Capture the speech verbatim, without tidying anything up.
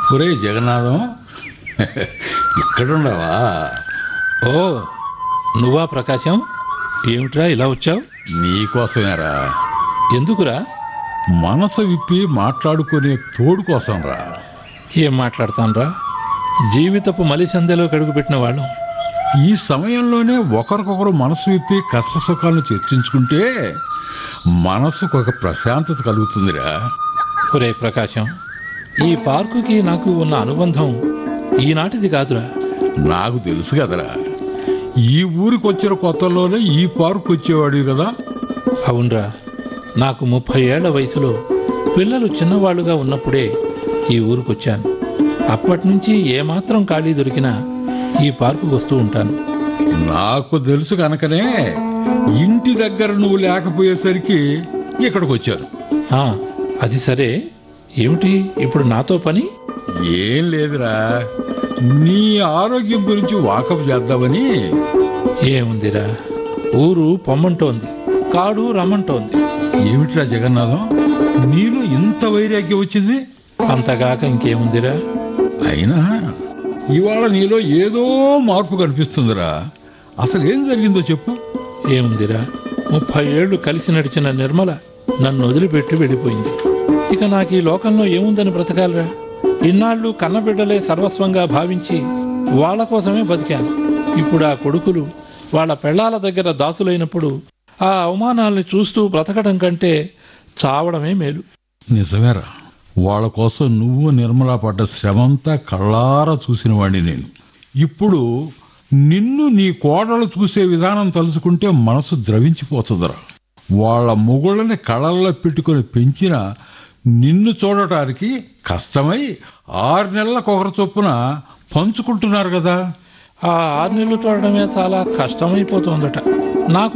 ఒరే జగన్నాథం, ఇక్కడున్నావా? ఓ, నువ్వా ప్రకాశం? ఏమిట్రా ఇలా వచ్చావు? నీకోసమేరా. ఎందుకురా? మనసు విప్పి మాట్లాడుకునే తోడు కోసం రా. ఏం మాట్లాడతానురా? జీవితపు మలిసందెలో కడుగుపెట్టిన వాళ్ళం. ఈ సమయంలోనే ఒకరికొకరు మనసు విప్పి కష్ట సుఖాలను చర్చించుకుంటే మనసుకు ఒక ప్రశాంతత కలుగుతుందిరా. ఒరే ప్రకాశం, ఈ పార్కుకి నాకు ఉన్న అనుబంధం ఈనాటిది కాదురా. నాకు తెలుసు కదరా, ఈ ఊరికి వచ్చిన కొత్తలోనే ఈ పార్కు వచ్చేవాడు కదా. అవునరా, నాకు ముప్పై ఏళ్ల వయసులో పిల్లలు చిన్నవాళ్లుగా ఉన్నప్పుడే ఈ ఊరికొచ్చాను. అప్పటి నుంచి ఏమాత్రం ఖాళీ దొరికినా ఈ పార్కుకు వస్తూ ఉంటాను. నాకు తెలుసు కనుకనే ఇంటి దగ్గర నువ్వు లేకపోయేసరికి ఇక్కడికి వచ్చాను. ఆ, అది సరే, ఏమిటి ఇప్పుడు నాతో పని? ఏం లేదురా, నీ ఆరోగ్యం గురించి వాకప్ చేద్దామని. ఏముందిరా, ఊరు పొమ్మంటోంది, కాడు రమ్మంటోంది. ఏమిట్రా జగన్నాథం, నీలో ఇంత వైరాగ్యం వచ్చింది? అంతగాక ఇంకేముందిరా? అయినా ఇవాళ నీలో ఏదో మార్పు కనిపిస్తుందిరా. అసలు ఏం జరిగిందో చెప్పు. ఏముందిరా, ముప్పై ఏళ్లు కలిసి నడిచిన నిర్మల నన్ను వదిలిపెట్టి వెళ్ళిపోయింది. ఇక నాకు ఈ లోకంలో ఏముందని బ్రతకాలరా? ఇన్నాళ్ళు కన్నబిడ్డలే సర్వస్వంగా భావించి వాళ్ళ కోసమే బతికాను. ఇప్పుడు ఆ కొడుకులు వాళ్ళ పెళ్లాల దగ్గర దాసులైనప్పుడు ఆ అవమానాల్ని చూస్తూ బ్రతకడం కంటే చావడమే మేలు. నిజమేరా, వాళ్ళ కోసం నువ్వు నిర్మలా పడ్డ శ్రమంతా కళ్ళారా చూసిన వాడిని నేను. ఇప్పుడు నిన్ను నీ కోడలు చూసే విధానం తలుచుకుంటే మనసు ద్రవించిపోతుందిరా. వాళ్ళ మొగుళ్ళని కళ్ళల్లో పెట్టుకుని పెంచిన నిన్ను చూడటానికి కష్టమై ఆరు నెలలకు ఒకరి చొప్పున పంచుకుంటున్నారు కదా. ఆ ఆరు నెలలు చూడడమే చాలా కష్టమైపోతుందట. నాకు